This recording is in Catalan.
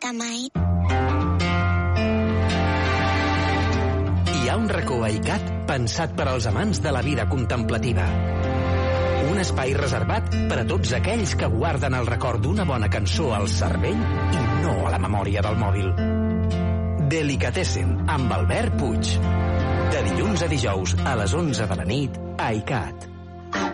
vista mai. Hi ha un racó a ICAT pensat per als amants de la vida contemplativa. Un espai reservat per a tots aquells que guarden el record d'una bona cançó al cervell i no a la memòria del mòbil. Delicatessen, amb Albert Puig. De dilluns a dijous a les 11 de la nit a ICAT.